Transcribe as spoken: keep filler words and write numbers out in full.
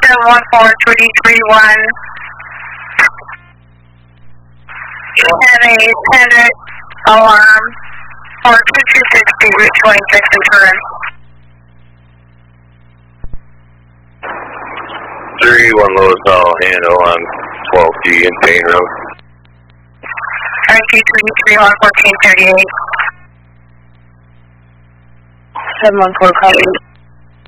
seven one four three three one. You have a standard alarm for two two six Route twenty-six in Turin. three one Lewis, I'll handle on twelve D in Payne Road. R T three three one fourteen thirty-eight. seven one four copy.